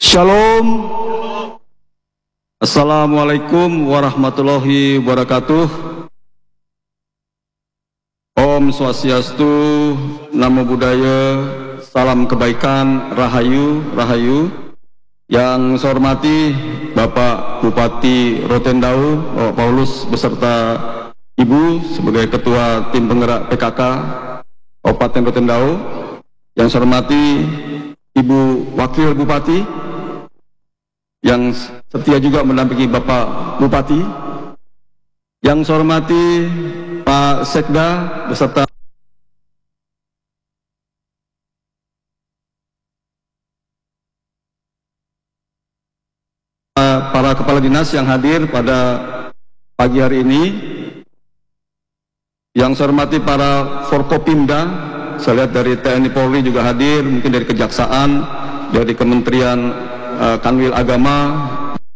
Shalom. Assalamualaikum warahmatullahi wabarakatuh. Om Swastiastu, Namo Buddhaya, salam kebaikan, rahayu, rahayu. Yang saya hormati Bapak Bupati Rotendau, Bapak Paulus beserta Ibu sebagai Ketua Tim Penggerak PKK Kabupaten Rotendau. Yang saya hormati Ibu Wakil Bupati yang setia juga mendampingi Bapak Bupati. Yang saya hormati Pak Sekda beserta para kepala dinas yang hadir pada pagi hari ini. Yang saya hormati para Forkopimda, saya lihat dari TNI Polri juga hadir, mungkin dari Kejaksaan, dari Kementerian Kanwil Agama,